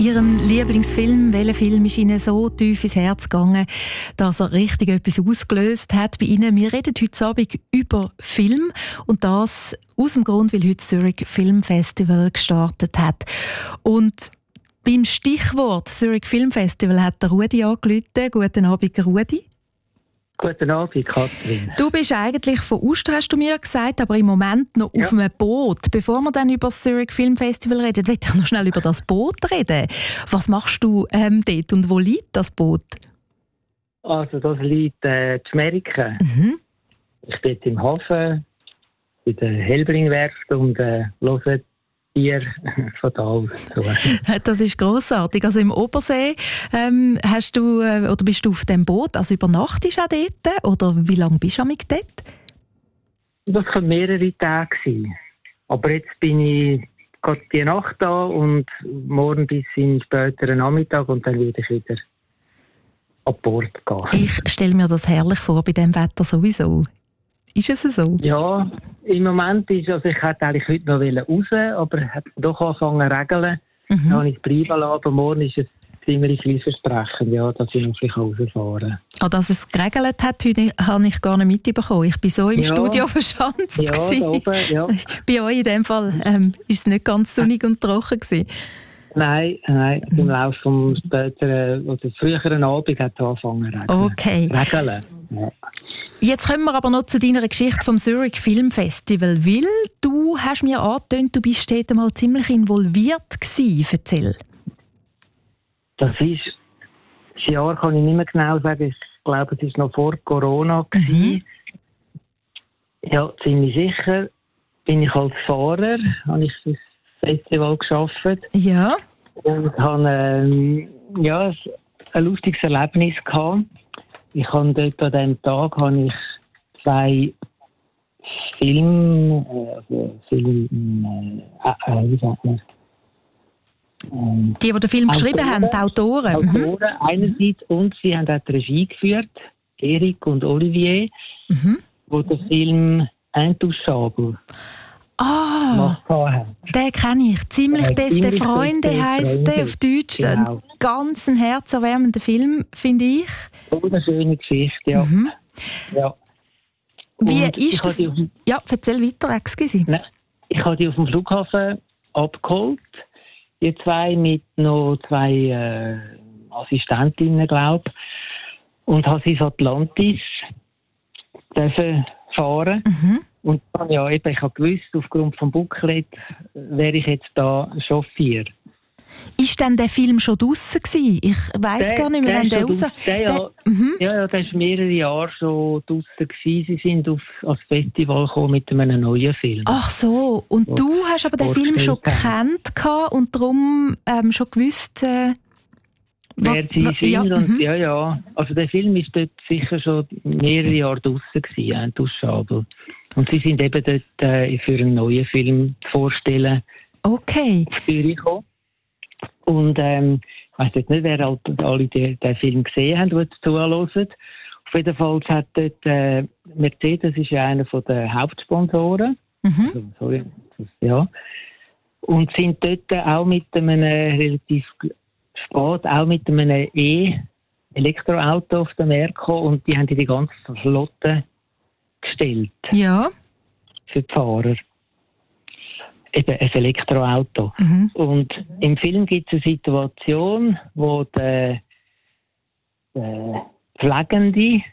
Ihren Lieblingsfilm, welcher Film ist Ihnen so tief ins Herz gegangen, dass er richtig etwas ausgelöst hat bei Ihnen? Wir reden heute Abend über Film und das aus dem Grund, weil heute das Zurich Film Festival gestartet hat. Und beim Stichwort Zurich Film Festival hat der Rudi angerufen. Guten Abend, Rudi. Guten Abend, Katrin. Du bist eigentlich von Uster, hast du mir gesagt, aber im Moment noch auf einem Boot. Bevor wir dann über das Zurich Film Festival reden, will ich noch schnell über das Boot reden. Was machst du dort und wo liegt das Boot? Also das liegt in Schmeriken. Ich bin im Hafen, bei der Helbring-Werft und höre Bier von da aus. Das ist grossartig. Also im Obersee hast du, oder bist du auf dem Boot, also übernachtest du auch dort? Oder wie lange bist du dort? Das können mehrere Tage sein. Aber jetzt bin ich gerade die Nacht da und morgen bis in späteren Nachmittag und dann werde ich wieder an Bord gehen. Ich stelle mir das herrlich vor, bei diesem Wetter sowieso. Ist es so? Ja, im Moment ist, also ich hätte eigentlich heute noch raus, aber es hat doch angefangen zu regeln. Dann habe ich es bleiben lassen, aber morgen ist es ziemlich vielversprechend, ja, dass ich noch rausfahren kann. Dass es geregelt hat, heute habe ich gar nicht mitbekommen. Ich war so im Studio verschanzt. Ja, da oben, ja. Bei euch in dem Fall ist es nicht ganz sonnig und trocken gewesen. Nein, im Laufe vom späteren oder früheren Abend hat es angefangen zu regnen. Okay. Regeln. Ja. Jetzt kommen wir aber noch zu deiner Geschichte vom Zurich Film Festival, weil du hast mir angetönt, du bist dort mal ziemlich involviert gewesen. Erzähl. Das Jahr kann ich nicht mehr genau sagen. Ich glaube, es war noch vor Corona. Ja, ziemlich sicher. Bin ich als Fahrer, habe ich das Festival gearbeitet. Ja. Und habe ein lustiges Erlebnis gehabt. Ich habe dort an diesem Tag zwei Filme, wie sagt man? Die den Film geschrieben haben, die Autoren. Einerseits, und sie haben auch die Regie geführt, Erik und Olivier, wo der Film «Intouchable» den kenne ich. «Ziemlich beste Freunde» heisst der auf Deutsch. Genau. Ein ganz herzerwärmender Film, finde ich. Eine schöne Geschichte, ja. Ja. Wie ist das? Ja, erzähl weiter, excuse. Nein, ich habe die auf dem Flughafen abgeholt. Die zwei mit noch zwei Assistentinnen, glaube ich. Und habe sie ins Atlantis dürfen fahren. Und dann, ich habe gewusst, aufgrund vom Booklet wäre ich jetzt da Chauffeur. Ist denn der Film schon draussen gewesen? Ich weiss gar nicht mehr, wann der raus... Ja, der war mehrere Jahre schon draussen gewesen. Sie sind ans Festival gekommen mit einem neuen Film. Ach so, und du hast aber den Film schon gekannt und darum schon gewusst... wer sie sind. Ja. Also der Film ist dort sicher schon mehrere Jahre draussen gewesen, «Intouchable». Und sie sind eben dort für einen neuen Film zu vorstellen. Okay. Auf Zürich gekommen. Und ich weiss jetzt nicht, wer alle den Film gesehen haben, die zuhören. Auf jeden Fall hat dort Mercedes ist ja einer der Hauptsponsoren. Ja. Und sind dort auch mit einem relativ spät auch mit einem Elektroauto auf den Markt gekommen und die haben die ganze Flotte gestellt. Ja. Für die Fahrer. Eben ein Elektroauto. Und im Film gibt es eine Situation, wo der Pflegende,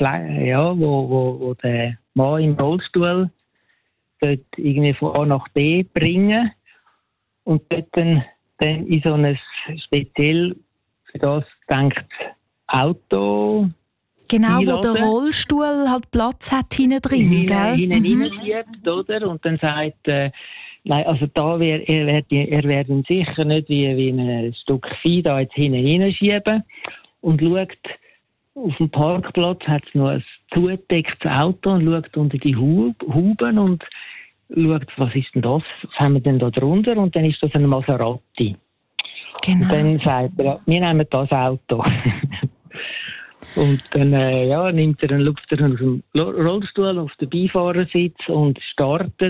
wo der Mann im Rollstuhl dort irgendwie von A nach B bringen und dort dann in so ein speziell für das gedacht Auto. Genau, wo der Rollstuhl halt Platz hat hinten drin, gell? Hinten schiebt, oder? Und dann sagt, nein, also da er wird sicher nicht wie ein Stück Vieh da jetzt hinten hinschieben. Und schaut, auf dem Parkplatz hat es noch ein zugedecktes Auto und schaut unter die Huben und schaut, was ist denn das? Was haben wir denn da drunter? Und dann ist das ein Maserati. Genau. Und dann sagt er, wir nehmen das Auto. Und dann schaut er aus dem Rollstuhl auf den Beifahrersitz und startet.